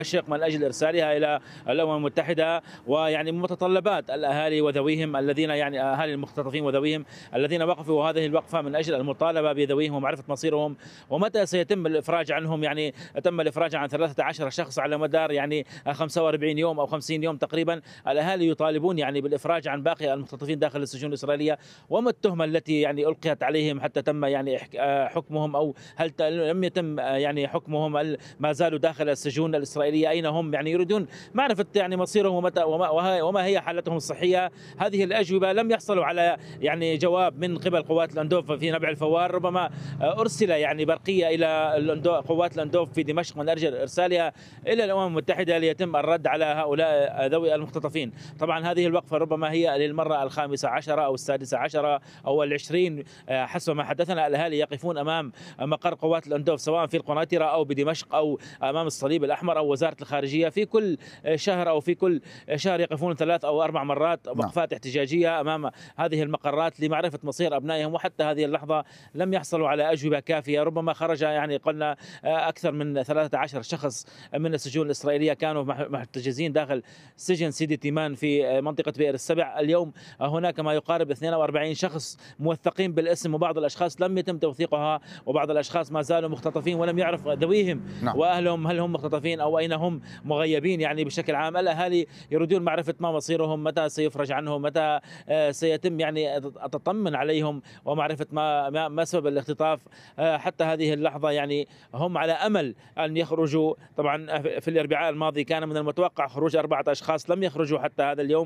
دمشق من أجل إرسالها إلى الأمم المتحدة، ويعني متطلبات الأهالي وذويهم الذين يعني أهالي المختطفين وذويهم الذين وقفوا هذه الوقفة من أجل المطالبة بذويهم ومعرفة مصيرهم ومتى سيتم الإفراج عنهم. يعني تم الإفراج عن 13 شخص على مدار يعني 45 يوم أو 50 يوم تقريبا. الأهالي يطالبون يعني بالإفراج عن باقي المختطفين داخل السجون الإسرائيلية، وما التهمة التي يعني ألقيت عليهم حتى تم يعني حكمهم، أو هل لم يتم يعني حكمهم، ما زالوا داخل السجون الإسرائيلية، أين هم؟ يعني يريدون معرفة يعني مصيرهم ومتى وما هي حالتهم الصحية. هذه الأجوبة لم يحصلوا على يعني جواب من قبل قوات الأندوف في نبع الفوار. ربما أرسل يعني برقية إلى قوات الأندوف في دمشق من أجل إرسالها إلى الأمم المتحدة ليتم الرد على هؤلاء ذوي المختطفين. طبعا هذه الوقفة ربما هي للمرة 15 أو 16 أو 20 حسب ما حدثنا. الأهالي يقفون أمام مقر قوات الأندوف سواء في القنيطرة أو بدمشق أو أمام الصليب الأحمر أو وزارة الخارجية. في كل شهر أو في كل شهر يقفون 3 أو 4 مرات وقفات احتجاجية أمام هذه المقرات لمعرفة مصير أبنائهم، وحتى هذه اللحظة لم يحصلوا على أجوبة كافية. ربما خرج يعني قلنا أكثر من 13 شخص من السجون الإسرائيلية كانوا محتجزين داخل سجن سيدي تيمان في منطقة بئر السبع. اليوم هناك ما يقارب 42 شخص موثقين بالاسم، وبعض الأشخاص لم يتم توثيقها، وبعض الأشخاص ما زالوا مختطفين ولم يعرف ذويهم وأهلهم هل هم مختطفين أو أين هم مغيبين. يعني بشكل عام الأهالي يريدون معرفة ما مصيرهم، متى سيفرج عنهم، متى سيتم يعني التطمن عليهم ومعرفة ما سبب الاختطاف. حتى هذه اللحظة يعني هم على أمل أن يخرجوا. طبعا في الأربعاء الماضي كان من المتوقع خروج 4 أشخاص، لم يخرجوا حتى هذا اليوم.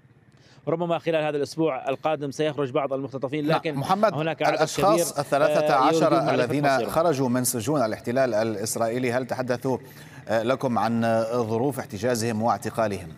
ربما خلال هذا الأسبوع القادم سيخرج بعض المختطفين، لكن محمد هناك عدد الأشخاص كبير 13 الذين خرجوا من سجون الاحتلال الإسرائيلي، هل تحدثوا لكم عن ظروف احتجازهم واعتقالهم؟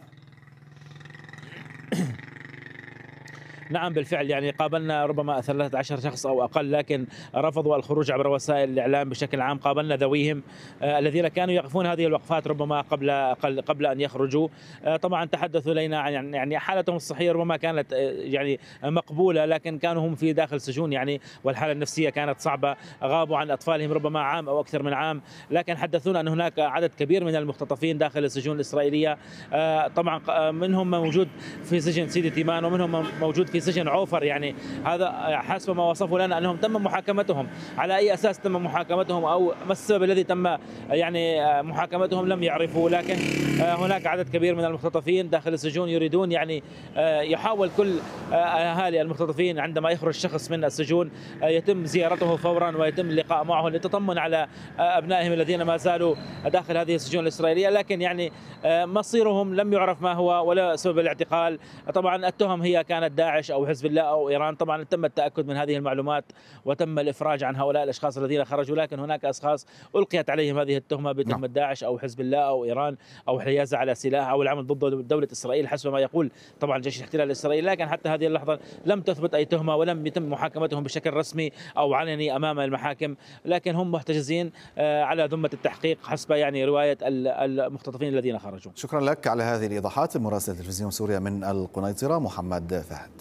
نعم بالفعل، يعني قابلنا ربما 13 شخص أو أقل، لكن رفضوا الخروج عبر وسائل الإعلام بشكل عام. قابلنا ذويهم الذين كانوا يقفون هذه الوقفات ربما قبل أن يخرجوا. طبعا تحدثوا لنا عن يعني حالتهم الصحية ربما كانت يعني مقبولة، لكن كانوا هم في داخل سجون يعني، والحالة النفسية كانت صعبة. غابوا عن أطفالهم ربما عام أو أكثر من عام، لكن حدثونا أن هناك عدد كبير من المختطفين داخل السجون الإسرائيلية. طبعا منهم موجود في سجن سيدي تيمان، ومنهم موجود في سجن عوفر. يعني هذا حسب ما وصفوا لنا أنهم تم محاكمتهم. على أي أساس تم محاكمتهم أو ما السبب الذي تم يعني محاكمتهم لم يعرفوا، لكن هناك عدد كبير من المختطفين داخل السجون يريدون يعني يحاول كل أهالي المختطفين عندما يخرج شخص من السجون يتم زيارته فورا ويتم اللقاء معه للتطمن على أبنائهم الذين ما زالوا داخل هذه السجون الإسرائيلية. لكن يعني مصيرهم لم يعرف ما هو ولا سبب الاعتقال. طبعا التهم هي كانت داعش أو حزب الله أو إيران. طبعا تم التأكد من هذه المعلومات وتم الإفراج عن هؤلاء الأشخاص الذين خرجوا، لكن هناك أشخاص ألقيت عليهم هذه التهمة بتهمة داعش أو حزب الله أو إيران أو حيازة على سلاح أو العمل ضد دولة إسرائيل حسب ما يقول طبعا جيش الاحتلال الإسرائيلي. لكن حتى هذه اللحظة لم تثبت أي تهمة ولم يتم محاكمتهم بشكل رسمي أو علني أمام المحاكم، لكن هم محتجزين على ذمة التحقيق حسب يعني رواية المختطفين الذين خرجوا. شكرا لك على هذه الإيضاحات. مراسل تلفزيون سوريا من القنيطرة محمد فهد.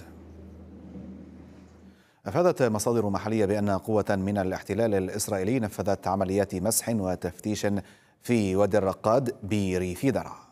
أفادت مصادر محلية بأن قوة من الاحتلال الإسرائيلي نفذت عمليات مسح وتفتيش في وادي الرقاد بريف درعا.